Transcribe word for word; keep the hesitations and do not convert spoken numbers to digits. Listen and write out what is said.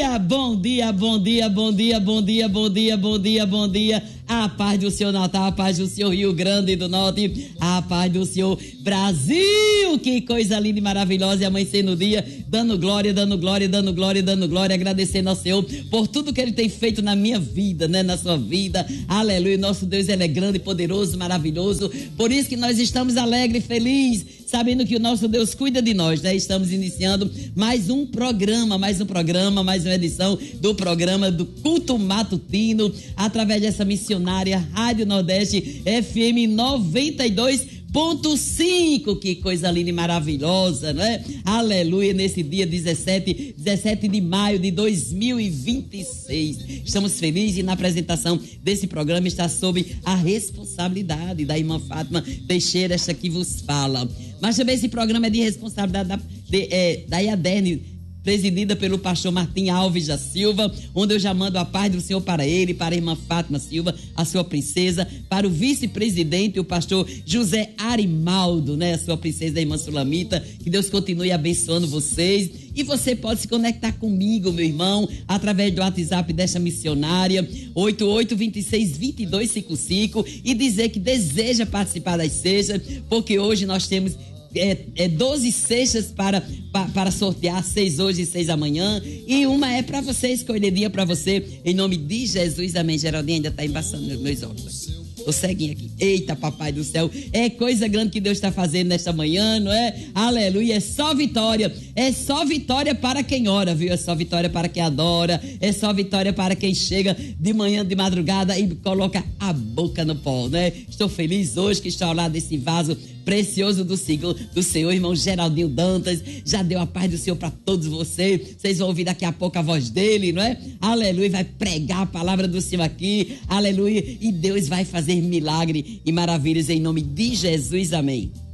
dia, bom dia, bom dia, bom dia, bom dia, bom dia, bom dia, bom dia. A paz do Senhor Natal, a paz do Senhor Rio Grande do Norte, a paz do Senhor Brasil. Que coisa linda e maravilhosa, e amanhecer no dia, dando glória, dando glória, dando glória, dando glória, agradecendo ao Senhor por tudo que Ele tem feito na minha vida, né, na sua vida. Aleluia, nosso Deus, Ele é grande, poderoso, maravilhoso. Por isso que nós estamos alegres e felizes, sabendo que o nosso Deus cuida de nós, né? Estamos iniciando mais um programa, mais um programa, mais uma edição do programa do Culto Matutino, através dessa missionária Rádio Nordeste F M noventa e dois ponto cinco. Que coisa linda e maravilhosa, né? Aleluia, nesse dia dezessete de maio de dois mil e vinte e seis. Estamos felizes e na apresentação desse programa está sob a responsabilidade da irmã Fátima Teixeira, esta que vos fala. Mas também esse programa é de responsabilidade da, de, é, da Iadene, presidida pelo pastor Martim Alves da Silva, onde eu já mando a paz do Senhor para ele, para a irmã Fátima Silva, a sua princesa, para o vice-presidente, o pastor José Arimaldo, né, a sua princesa, a irmã Sulamita. Que Deus continue abençoando vocês. E você pode se conectar comigo, meu irmão, através do WhatsApp desta missionária, oito oito dois seis, dois dois cinco cinco, e dizer que deseja participar das sextas, porque hoje nós temos É, é doze cestas para, para, para sortear, seis hoje e seis amanhã. E uma é para você escolher dia para você, em nome de Jesus, amém. Geraldinho ainda está embaçando meus, meus olhos. Tô ceguinho aqui. Eita, papai do céu. É coisa grande que Deus está fazendo nesta manhã, não é? Aleluia. É só vitória. É só vitória para quem ora, viu? É só vitória para quem adora. É só vitória para quem chega de manhã, de madrugada e coloca a boca no pó, né? Estou feliz hoje que estou ao lado desse vaso precioso do, Senhor, do Senhor, irmão Geraldinho Dantas. Já deu a paz do Senhor para todos vocês. Vocês vão ouvir daqui a pouco a voz dele, não é? Aleluia. Vai pregar a palavra do Senhor aqui. Aleluia. E Deus vai fazer milagre e maravilhas em nome de Jesus. Amém.